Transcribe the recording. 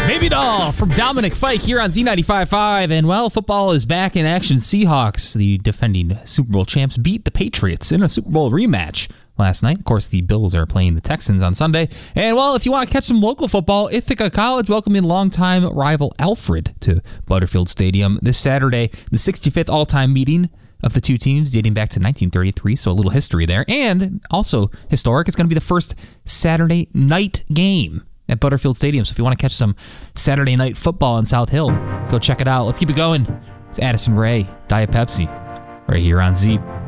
Baby Doll from Dominic Fike here on Z95.5. And, well, football is back in action. Seahawks, the defending Super Bowl champs, beat the Patriots in a Super Bowl rematch last night. Of course, the Bills are playing the Texans on Sunday. And, well, if you want to catch some local football, Ithaca College welcoming longtime rival Alfred to Butterfield Stadium this Saturday, the 65th all-time meeting of the two teams dating back to 1933, so a little history there. And also historic, it's going to be the first Saturday night game at Butterfield Stadium. So if you want to catch some Saturday night football in South Hill, go check it out. Let's keep it going. It's Addison Ray, Diet Pepsi, right here on Z.